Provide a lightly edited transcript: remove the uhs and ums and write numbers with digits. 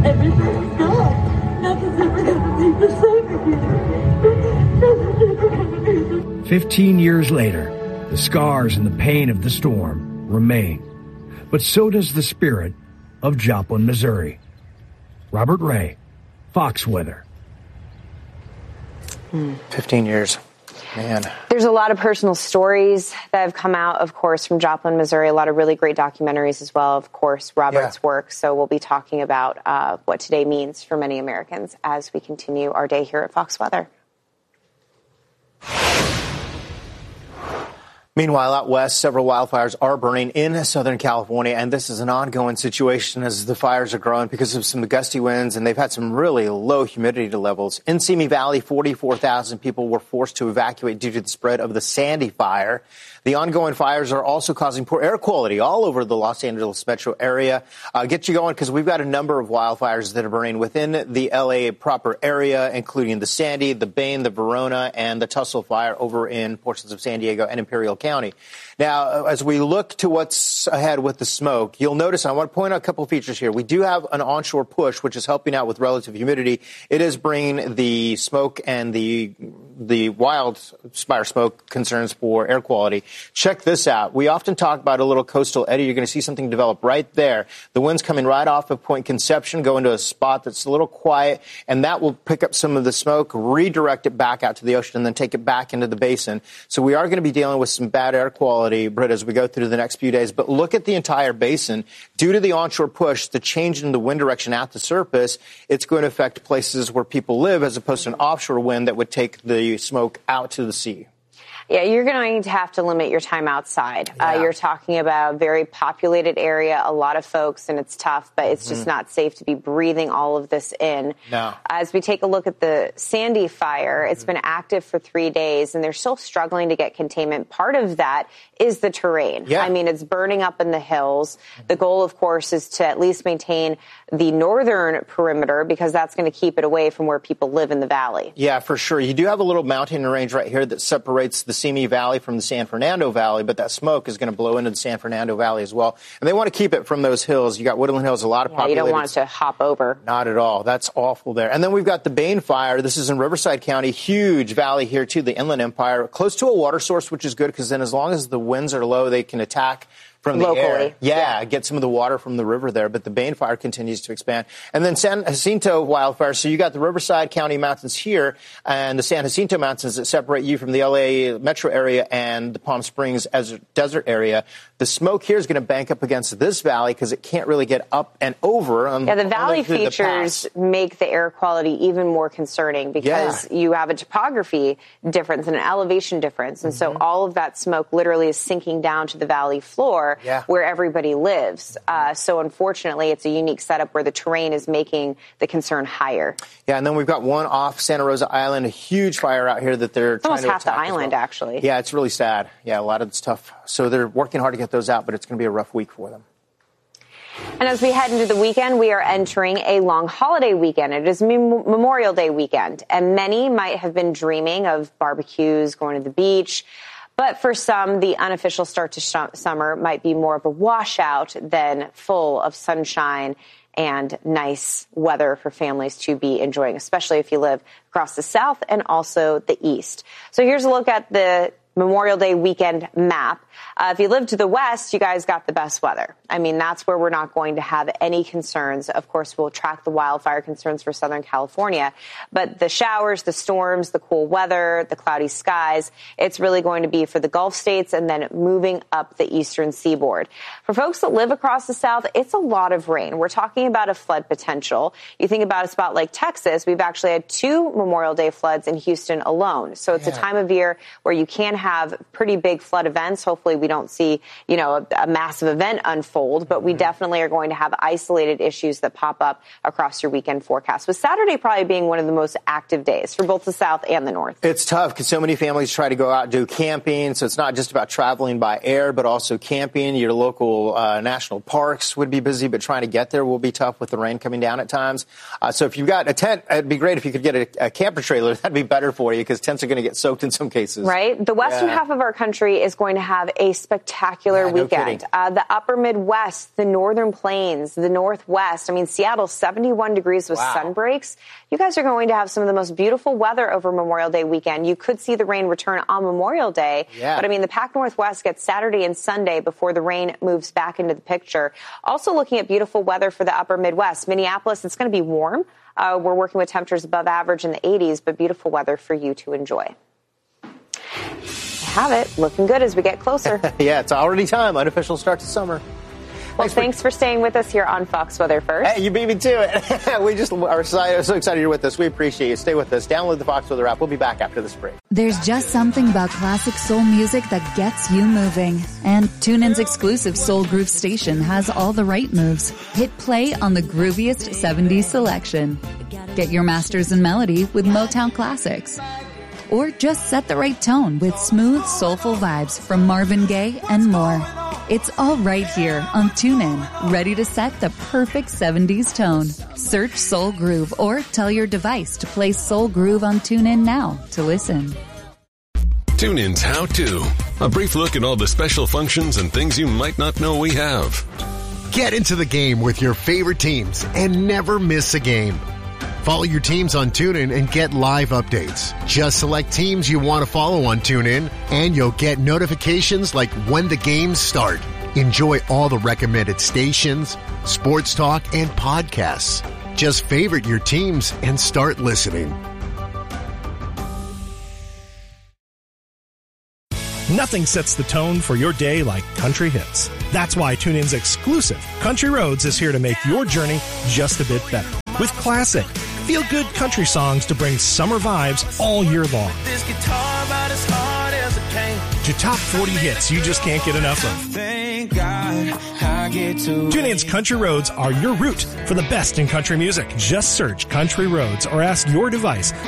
Everything's gone. Nothing's ever going to be the same again. Nothing's ever going to be the same. 15 years later, the scars and the pain of the storm remain. But so does the spirit of Joplin, Missouri. Robert Ray, Fox Weather. 15 years. Man. There's a lot of personal stories that have come out, of course, from Joplin, Missouri. A lot of really great documentaries as well, of course, Robert's work. So we'll be talking about what today means for many Americans as we continue our day here at Fox Weather. Meanwhile, out west, several wildfires are burning in Southern California, and this is an ongoing situation as the fires are growing because of some gusty winds, and they've had some really low humidity levels. In Simi Valley, 44,000 people were forced to evacuate due to the spread of the Sandy fire. The ongoing fires are also causing poor air quality all over the Los Angeles metro area. Get you going because we've got a number of wildfires that are burning within the L.A. proper area, including the Sandy, the Bain, the Verona, and the Tussle fire over in portions of San Diego and Imperial County. Now, as we look to what's ahead with the smoke, you'll notice I want to point out a couple of features here. We do have an onshore push, which is helping out with relative humidity. It is bringing the smoke and the wildfire smoke concerns for air quality. Check this out. We often talk about a little coastal eddy. You're going to see something develop right there. The wind's coming right off of Point Conception, go into a spot that's a little quiet, and that will pick up some of the smoke, redirect it back out to the ocean, and then take it back into the basin. So we are going to be dealing with some bad air quality, Britt, as we go through the next few days. But look at the entire basin. Due to the onshore push, the change in the wind direction at the surface, it's going to affect places where people live as opposed to an offshore wind that would take the smoke out to the sea. Yeah, you're going to have to limit your time outside. You're talking about a very populated area, a lot of folks, and it's tough, but it's just not safe to be breathing all of this in. No. As we take a look at the Sandy fire, it's been active for 3 days, and they're still struggling to get containment. Part of that is the terrain. Yeah. I mean, it's burning up in the hills. The goal, of course, is to at least maintain the northern perimeter because that's going to keep it away from where people live in the valley. Yeah, for sure. You do have a little mountain range right here that separates the Simi Valley from the San Fernando Valley, but that smoke is going to blow into the San Fernando Valley as well. And they want to keep it from those hills. You got Woodland Hills, a lot of populated. You don't want it to hop over. Not at all. That's awful there. And then we've got the Bain fire. This is in Riverside County. Huge valley here, too, the Inland Empire. Close to a water source, which is good because then as long as the winds are low, they can attack from the locally. air. Yeah, get some of the water from the river there. But the Bain fire continues to expand. And then San Jacinto wildfire. So you got the Riverside County mountains here and the San Jacinto mountains that separate you from the L.A. metro area and the Palm Springs desert area. The smoke here is going to bank up against this valley because it can't really get up and over. The valley features make the air quality even more concerning because you have a topography difference and an elevation difference. And so all of that smoke literally is sinking down to the valley floor where everybody lives. So unfortunately, it's a unique setup where the terrain is making the concern higher. Yeah, and then we've got one off Santa Rosa Island, a huge fire out here that they're trying to attack. Almost half the island, actually. Yeah, it's really sad. Yeah, a lot of it's tough. So they're working hard to get those out, but it's going to be a rough week for them. And as we head into the weekend, we are entering a long holiday weekend. It is Memorial Day weekend, and many might have been dreaming of barbecues, going to the beach. But for some, the unofficial start to summer might be more of a washout than full of sunshine and nice weather for families to be enjoying, especially if you live across the South and also the East. So here's a look at the Memorial Day weekend map. If you live to the west, you guys got the best weather. I mean, that's where we're not going to have any concerns. Of course, we'll track the wildfire concerns for Southern California. But the showers, the storms, the cool weather, the cloudy skies, it's really going to be for the Gulf states and then moving up the eastern seaboard. For folks that live across the South, it's a lot of rain. We're talking about a flood potential. You think about a spot like Texas, we've actually had 2 Memorial Day floods in Houston alone. So it's a time of year where you can have pretty big flood events. Hopefully we don't see, a massive event unfold, but we definitely are going to have isolated issues that pop up across your weekend forecast, with Saturday probably being one of the most active days for both the South and the North. It's tough because so many families try to go out and do camping, so it's not just about traveling by air, but also camping. Your local national parks would be busy, but trying to get there will be tough with the rain coming down at times. So if you've got a tent, it'd be great if you could get a camper trailer. That'd be better for you because tents are going to get soaked in some cases. Right? The West western half of our country is going to have a spectacular weekend. The upper Midwest, the northern plains, the Northwest. I mean, Seattle, 71 degrees with sun breaks. You guys are going to have some of the most beautiful weather over Memorial Day weekend. You could see the rain return on Memorial Day. Yeah. But, I mean, the Pac Northwest gets Saturday and Sunday before the rain moves back into the picture. Also looking at beautiful weather for the upper Midwest. Minneapolis, it's going to be warm. We're working with temperatures above average in the 80s, but beautiful weather for you to enjoy. Have it looking good as we get closer. Yeah, it's already time. Unofficial start to summer. Well, thanks for staying with us here on Fox Weather First. Hey, you beat me to it. We just are so excited you're with us. We appreciate you. Stay with us. Download the Fox Weather app. We'll be back after this break. There's just something about classic soul music that gets you moving. And TuneIn's exclusive Soul Groove station has all the right moves. Hit play on the grooviest 70s selection. Get your masters in melody with Motown classics. Or just set the right tone with smooth, soulful vibes from Marvin Gaye and more. It's all right here on TuneIn, ready to set the perfect 70s tone. Search Soul Groove or tell your device to play Soul Groove on TuneIn now to listen. TuneIn's How To. A brief look at all the special functions and things you might not know we have. Get into the game with your favorite teams and never miss a game. Follow your teams on TuneIn and get live updates. Just select teams you want to follow on TuneIn, and you'll get notifications like when the games start. Enjoy all the recommended stations, sports talk, and podcasts. Just favorite your teams and start listening. Nothing sets the tone for your day like country hits. That's why TuneIn's exclusive Country Roads is here to make your journey just a bit better. With classic, feel-good country songs to bring summer vibes all year long. This guitar about as hard as it came. To top 40 hits you just can't get enough of. Thank God I get to. TuneIn's Country Roads are your route for the best in country music. Just search Country Roads or ask your device